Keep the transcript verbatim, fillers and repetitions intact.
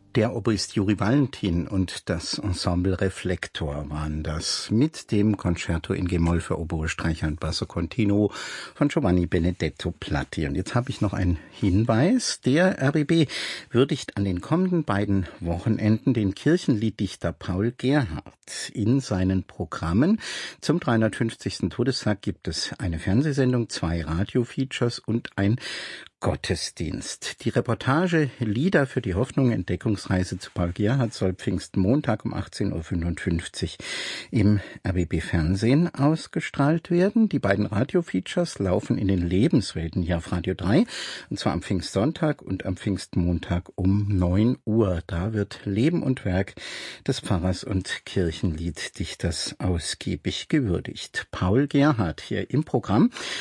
Der Oboist Juri Valentin und das Ensemble Reflektor waren das mit dem Concerto in G-Moll für Oboe, Streicher und Basso Continuo von Giovanni Benedetto Platti. Und jetzt habe ich noch einen Hinweis. Der R B B würdigt an den kommenden beiden Wochenenden den Kirchenlieddichter Paul Gerhardt in seinen Programmen. Zum dreihundertfünfzigsten Todestag gibt es eine Fernsehsendung, zwei Radiofeatures und ein Gottesdienst. Die Reportage Lieder für die Hoffnung, Entdeckungsreise zu Paul Gerhardt soll Pfingstmontag um achtzehn Uhr fünfundfünfzig im R B B Fernsehen ausgestrahlt werden. Die beiden Radiofeatures laufen in den Lebenswelten hier auf Radio drei, und zwar am Pfingstsonntag und am Pfingstmontag um neun Uhr. Da wird Leben und Werk des Pfarrers und Kirchenlieddichters ausgiebig gewürdigt. Paul Gerhardt hier im Programm.